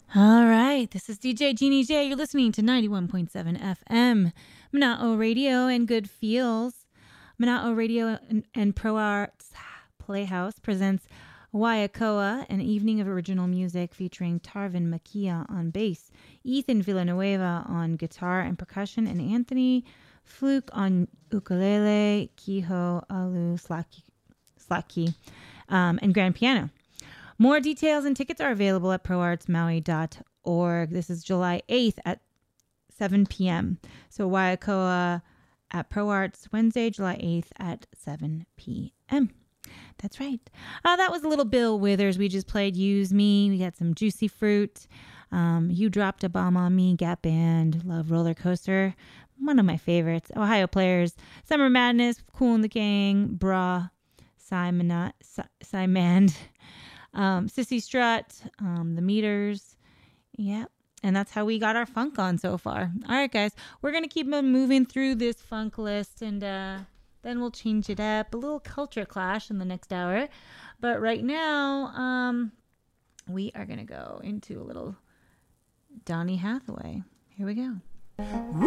All right, this is DJ Jeannie J. You're listening to 91.7 FM, Mana'o Radio and Good Feels. Mana'o Radio and Pro Arts Playhouse presents Waiakoa, an evening of original music featuring Tarvin Makia on bass, Ethan Villanueva on guitar and percussion, and Anthony Fluke on ukulele, Kiho Alu Slaki, and grand piano. More details and tickets are available at proartsmaui.org. This is July 8th at 7 p.m. So Waiakoa at ProArts, Wednesday, July 8th at 7 p.m. That's right. That was a little Bill Withers. We just played Use Me. We got some Juicy Fruit. You Dropped a Bomb on Me, Gap Band, Love Roller Coaster. One of my favorites. Ohio Players, Summer Madness, Kool and the Gang, Bra, Simon, Sissy Strut, The Meters. Yep. And that's how we got our funk on so far. All right, guys. We're going to keep moving through this funk list, and then we'll change it up. A little culture clash in the next hour. But right now, we are going to go into a little Donny Hathaway. Here we go.